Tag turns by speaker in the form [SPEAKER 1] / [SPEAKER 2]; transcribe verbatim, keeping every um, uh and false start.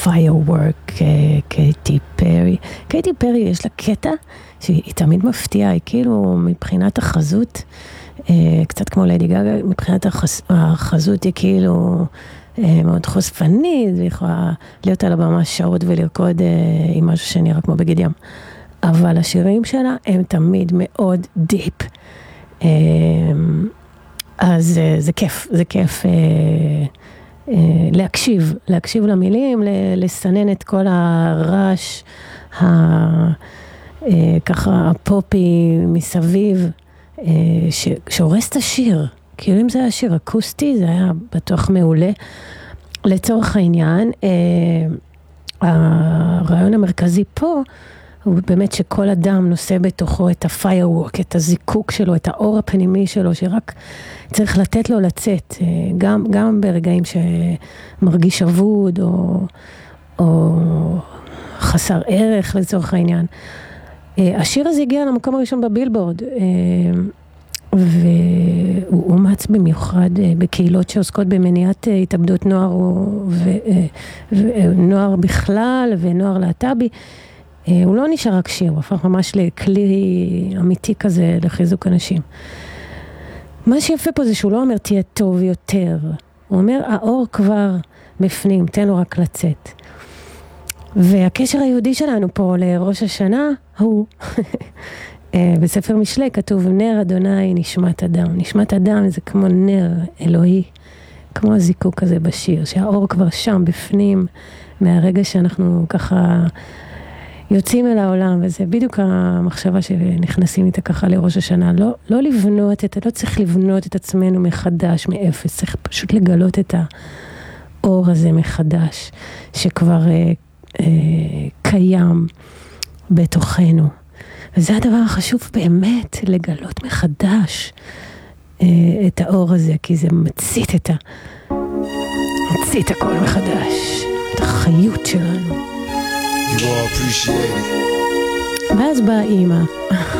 [SPEAKER 1] Firework, קייטי פרי. קייטי פרי יש לה קטע שהיא תמיד מפתיעה, היא כאילו מבחינת החזות, קצת כמו ליידי גגה, מבחינת החזות היא כאילו מאוד חושפנית, והיא יכולה להיות על הבמה שעות ולרקוד עם משהו שנראה כמו בגד ים. אבל השירים שלה הם תמיד מאוד דיפ. אז זה כיף, זה כיף להקשיב, להקשיב למילים, לסנן את כל הרעש, ככה הפופי מסביב, שהורס את השיר. כאילו אם זה היה שיר אקוסטי, זה היה בטוח מעולה. לצורך העניין, הרעיון המרכזי פה, הוא באמת שכל אדם נושא בתוכו את הפיירוורק, את הזיקוק שלו, את האור הפנימי שלו, שרק צריך לתת לו לצאת, גם, גם ברגעים שמרגיש אבוד, או, או חסר ערך לצורך העניין. השיר הזה הגיע למקום הראשון בבילבורד, והוא אומץ במיוחד בקהילות שעוסקות במניעת התאבדות נוער, ונוער בכלל, ונוער להט"בי. הוא לא נשאר רק שיר, הוא הפך ממש לכלי אמיתי כזה לחיזוק אנשים. מה שיפה פה זה שהוא לא אומר תהיה טוב יותר, הוא אומר האור כבר בפנים, תן לו רק לצאת. והקשר היהודי שלנו פה לראש השנה הוא, בספר משלי כתוב נר אדוני נשמת אדם. נשמת אדם זה כמו נר אלוהי, כמו הזיקוק הזה בשיר, שהאור כבר שם בפנים, מהרגע שאנחנו ככה יוצאים אל העולם, וזה בדיוק המחשבה שנכנסים איתה ככה לראש השנה. לא, לא לבנות את, לא צריך לבנות את עצמנו מחדש, מאפס, צריך פשוט לגלות את האור הזה מחדש, שכבר אה, אה, קיים בתוכנו. וזה הדבר החשוב באמת, לגלות מחדש אה, את האור הזה, כי זה מצית את ה... מצית הכל מחדש, את החיות שלנו.
[SPEAKER 2] You all appreciate it.
[SPEAKER 1] ואז באה אימא.